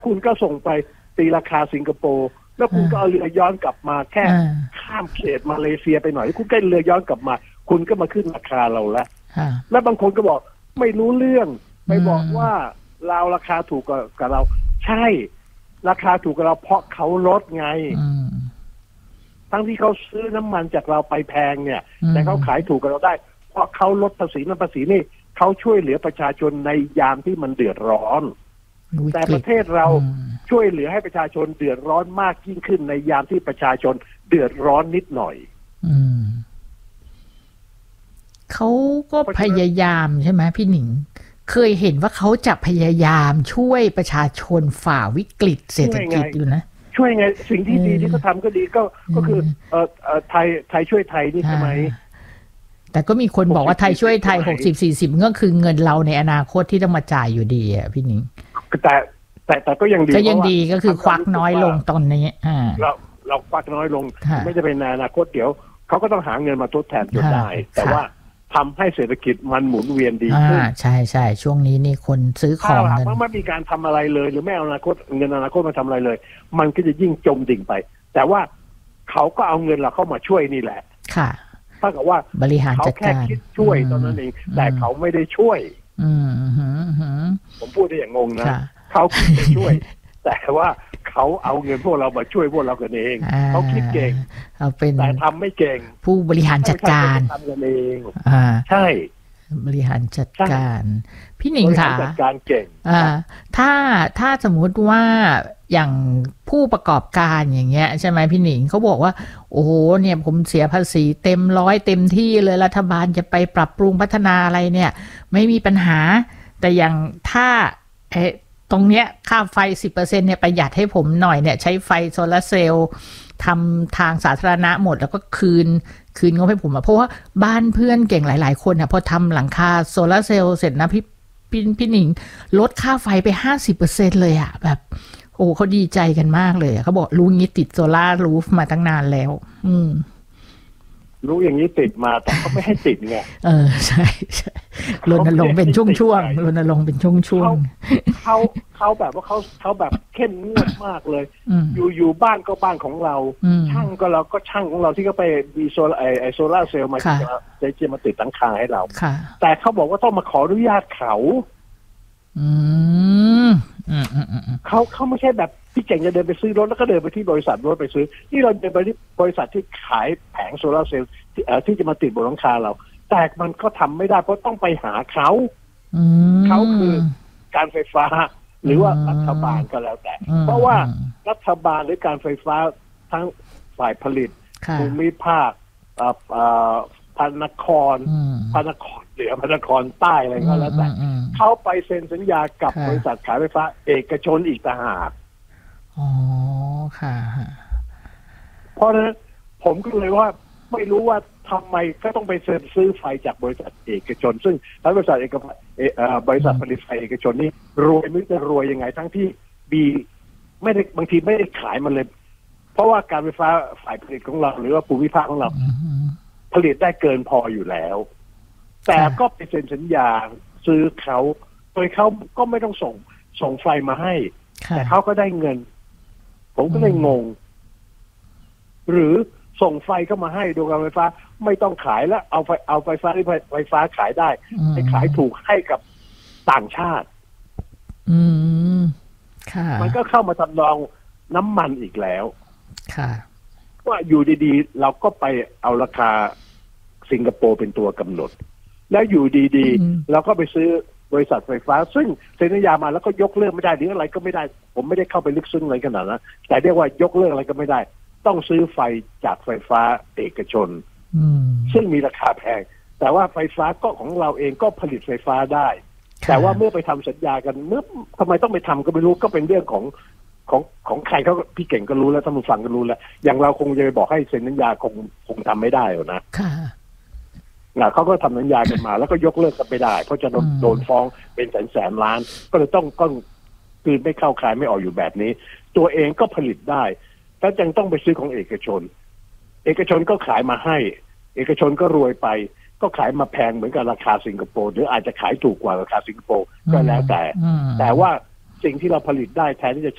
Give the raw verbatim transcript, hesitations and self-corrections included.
คุณก็ส่งไปตีราคาสิงคโปร์แล้วคุณก็เอาเรือย้อนกลับมาแค่ข้ามเขตมาเลเซียไปหน่อยคุณก็เรือย้อนกลับมาคุณก็มาขึ้นราคาเราแล้วแล้วบางคนก็บอกไม่รู้เรื่องไปบอกว่าเราราคาถูกกับเราใช่ราคาถูกกับเราเพราะเขาลดไงทั้งที่เขาซื้อน้ำมันจากเราไปแพงเนี่ยแต่เขาขายถูกกับเราได้เพราะเขาลดภาษีน้ำภาษีนี่เขาช่วยเหลือประชาชนในยามที่มันเดือดร้อนแต่ประเทศเราช่วยเหลือให้ประชาชนเดือดร้อนมากยิ่งขึ้นในยามที่ประชาชนเดือดร้อนนิดหน่อยเขาก็พยายามใช่ไหมพี่หนิงเคยเห็นว่าเขาจะพยายามช่วยประชาชนฝ่าวิกฤตเศรษฐกิจอยู่นะช่วยไงสิ่งที่ดีที่เขาทำก็ดีก็ก็คือเออเออไทยไทยช่วยไทยนี่ใช่ไหมแต่ก็มีคนบอกว่าไทยช่วยไทยหกสิบสี่สิบก็คือเงินเราในอนาคตที่ต้องมาจ่ายอยู่ดีอ่ะพี่หนิงแต่แต่แต่ก็ยังดีก็ยังดีก็คือควักน้อยลงตอนนี้อ่าเราเราควักน้อยลงไม่จะเป็นในอนาคตเดี๋ยวเขาก็ต้องหาเงินมาทดแทนจนได้แต่ว่าทำให้เศรษฐกิจมันหมุนเวียนดีขึ้นใช่ใช่ช่วงนี้นี่คนซื้อของกันถ้าไม่มีการทำอะไรเลยหรือไม่เอาอนาคตเงินอนาคตมาทำอะไรเลยมันก็จะยิ่งจมดิ่งไปแต่ว่าเขาก็เอาเงินเราเข้ามาช่วยนี่แหละค่ะถ้ากับว่าบริหารจัดการเขาแค่คิดช่วยตอนนั้นเองแต่เขาไม่ได้ช่วยผมพูดได้อย่างงงนะเขาคิดจะช่วยแต่ว่าเขาเอาเงินพวกเรามาช่วยพวกเรากันเองเขาคิดเก่งเขาเป็นแต่ทำไม่เก่งผู้บริหารจัดการทำกันเองใช่บริหารจัดการพี่หนิงค่ะจัดการเก่งถ้าถ้าสมมุติว่าอย่างผู้ประกอบการอย่างเงี้ยใช่ไหมพี่หนิงเขาบอกว่าโอ้โหเนี่ยผมเสียภาษีเต็มร้อยเต็มที่เลยรัฐบาลจะไปปรับปรุงพัฒนาอะไรเนี่ยไม่มีปัญหาแต่อย่างถ้าเอตรงเนี้ยค่าไฟ สิบเปอร์เซ็นต์ เนี่ยประหยัดให้ผมหน่อยเนี่ยใช้ไฟโซลาร์เซลล์ทำทางสาธารณะหมดแล้วก็คืนคืนงบให้ผมอะเพราะว่าบ้านเพื่อนเก่งหลายๆคนอะพอทำหลังคาโซลาร์เซลล์เสร็จนะพี่พี่พี่หนิงลดค่าไฟไป ห้าสิบเปอร์เซ็นต์ เลยอะแบบโอ้เขาดีใจกันมากเลยเขาบอกรู้งี้ติดโซลาร์รูฟมาตั้งนานแล้วอืมรู้อย่างนี้ติดมาแต่เขาไม่ให้ติดไงเออใช่ใช่รณรงค์เป็นช่วงๆรณรงค์เป็นช่วงๆเขาเขาแบบว่าเขาเขาแบบเข้มงวดมากเลยอยู่อยู่บ้านก็บ้านของเราช่างก็เราก็ช่างของเราที่เขาไปมีโซลาไอโซลาเซลล์มาจะจะมาติดตั้งคาให้เราแต่เขาบอกว่าต้องมาขออนุญาตเขาเขาเขาไม่ใช่แบบพี่เก่งจะเดินไปซื้อรถแล้วก็เดินไปที่บริษัทรถไปซื้อที่เราเดินไปที่บริษัทที่ขายแผงโซลาร์เซลล์ที่เอ่อที่จะมาติดบนหลังคาเราแต่มันก็ทำไม่ได้เพราะต้องไปหาเขาเขาคือการไฟฟ้าหรือว่ารัฐบาลก็แล้วแต่เพราะว่ารัฐบาลหรือการไฟฟ้าทั้งฝ่ายผลิตภูมิภาคพระนครพระนครเหนือพระนครใต้อะไรก็แล้วแต่เขาไปเซ็นสัญญากับบริษัทขายไฟฟ้าเอกชนอีกต่างหากอ๋อค่ะเพราะฉะนั้นผมก็เลยว่าไม่รู้ว่าทำไมก็ต้องไปเซ็นซื้อไฟจากบริษัทเอกชนซึ่งบริษัทเอกบริษัทผลิตไฟเอกชนนี่รวยไม่จะรวยยังไงทั้งที่บีไม่ได้บางทีไม่ได้ขายมันเลยเพราะว่าการไฟฟ้าฝ่ายผลิตของเราหรือว่าภูมิภาคของเราผลิตได้เกินพออยู่แล้วแต่ก็ไปเซ็นสัญญาซื้อเขาโดยเขาก็ไม่ต้องส่งส่งไฟมาให้แต่เขาก็ได้เงินผมก็เลยงงหรือส่งไฟเข้ามาให้โดยการไฟฟ้าไม่ต้องขายแล้วเอาไฟเอาไฟฟ้าที่ไฟฟ้าขายได้ให้ขายถูกให้กับต่างชาติอืมค่ะมันก็เข้ามาทำนองน้ำมันอีกแล้วค่ะว่าอยู่ดีๆเราก็ไปเอาราคาสิงคโปร์เป็นตัวกำหนดแล้วอยู่ดีๆเราก็ไปซื้อบริษัทไฟฟ้าซึ่งเซ็นสัญญามาแล้วก็ยกเลิกไม่ได้หรืออะไรก็ไม่ได้ผมไม่ได้เข้าไปลึกซึ้งอะไรขนาดนั้นแต่เรียกว่ายกเลิกอะไรก็ไม่ได้ต้องซื้อไฟจากไฟฟ้าเอกชนซึ่งมีราคาแพงแต่ว่าไฟฟ้าก็ของเราเองก็ผลิตไฟฟ้าได้แต่ว่าเมื่อไปทำสัญญากันเมื่อทำไมต้องไปทำก็ไม่รู้ก็เป็นเรื่องของของของใครเขาพี่เก่งก็รู้แล้วท่านผู้ฟังก็รู้แล้วอย่างเราคงจะไปบอกให้เซ็นสัญญาคงคงทำไม่ได้หรอกนะเขาก็ทำสัญญากันมาแล้วก็ยกเลิกกันไม่ได้เพราะจะโดนฟ้องเป็นแสนแสนล้านก็เลยต้องต้องคืนไม่เข้าคายไม่ออกอยู่แบบนี้ตัวเองก็ผลิตได้แล้วยังต้องไปซื้อของเอกชนเอกชนก็ขายมาให้เอกชนก็รวยไปก็ขายมาแพงเหมือนกับราคาสิงคโปร์หรืออาจจะขายถูกกว่าราคาสิงคโปร์ก็แล้วแต่แต่ว่าสิ่งที่เราผลิตได้แทนที่จะ